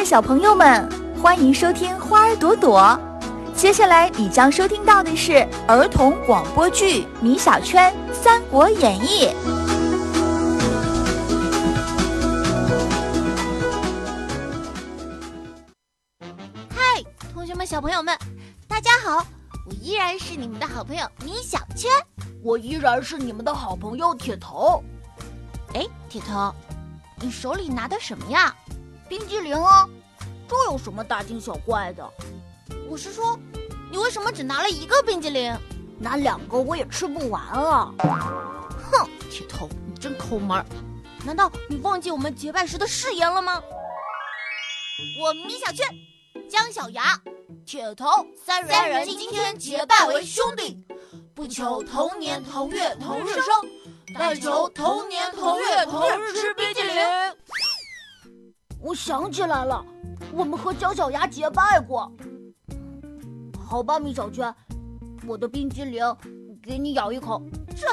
的小朋友们，欢迎收听花儿朵朵。接下来你将收听到的是儿童广播剧《米小圈三国演义》。 嗨，同学们小朋友们，大家好，我依然是你们的好朋友米小圈。 我依然是你们的好朋友铁头。 哎，铁头，你手里拿的什么呀？ 冰激凌啊，这有什么大惊小怪的？ 我是说，你为什么只拿了一个冰激凌？ 拿2个我也吃不完啊！ 哼，铁头，你真抠门儿！难道你忘记我们结拜时的誓言了吗？我米小圈、姜小牙、铁头三人今天结拜为兄弟，不求同年同月同日生，但求同年同月同日吃冰激凌。 我想起来了，我们和姜小牙结拜过。好吧，米小圈，我的冰激凌给你咬一口。